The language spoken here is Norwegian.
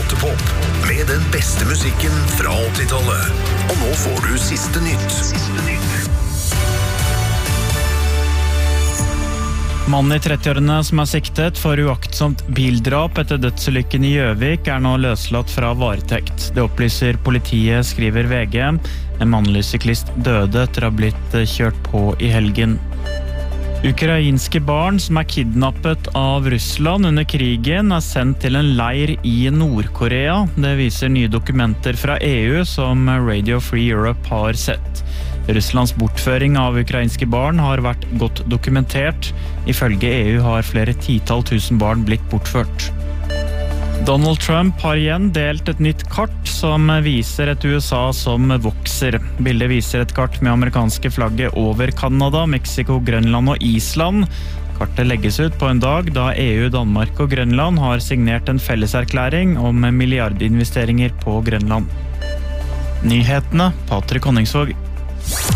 Gåtepop med den beste musikken fra 80-tallet. Og nå får du siste nytt. Mannen i 30-årene som er siktet for uaktsomt bildrap etter dødsulykken i Gjøvik er nå løslatt fra varetekt. Det opplyser politiet, skriver VG. En mannlig syklist døde etter å ha blitt kjørt på i helgen. Ukrainske barn som er kidnappet av Russland under krigen er sendt til en leir i Nord-Korea. Det viser nye dokumenter fra EU som Radio Free Europe har sett. Russlands bortføring av ukrainske barn har vært godt dokumentert. Ifølge EU har flere titall tusen barn blitt bortført. Donald Trump har igjen delt et nytt kart som viser et USA som vokser. Bildet viser et kart med amerikanske flagget over Kanada, Mexico, Grønland og Island. Kartet legges ut på en dag da EU, Danmark og Grønland har signert en felleserklæring om milliardinvesteringer på Grønland. Nyhetene, Patrik Honningsvåg.